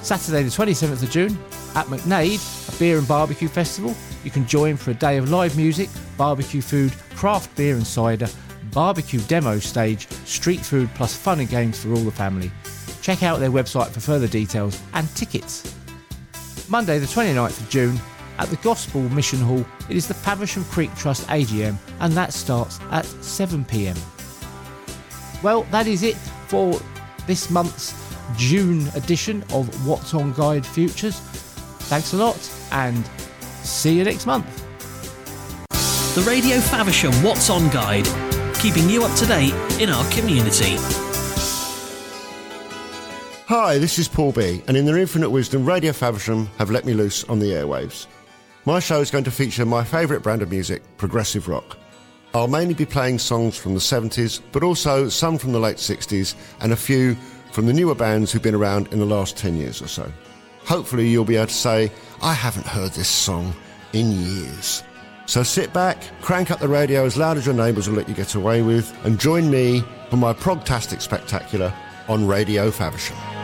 Saturday the 27th of June at McNaid, a beer and barbecue festival. You can join for a day of live music, barbecue food, craft beer and cider, barbecue demo stage, street food plus fun and games for all the family. Check out their website for further details and tickets. Monday the 29th of June at the Gospel Mission Hall, it is the Faversham Creek Trust AGM and that starts at 7 p.m. Well, that is it for this month's June edition of What's On Guide Futures. Thanks a lot and see you next month. The Radio Faversham What's On Guide, keeping you up to date in our community. Hi, this is Paul B, and in their infinite wisdom, Radio Faversham have let me loose on the airwaves. My show is going to feature my favourite brand of music, progressive rock. I'll mainly be playing songs from the 70s, but also some from the late 60s and a few from the newer bands who've been around in the last 10 years or so. Hopefully you'll be able to say, I haven't heard this song in years. So sit back, crank up the radio as loud as your neighbours will let you get away with, and join me for my progtastic spectacular on Radio Faversham.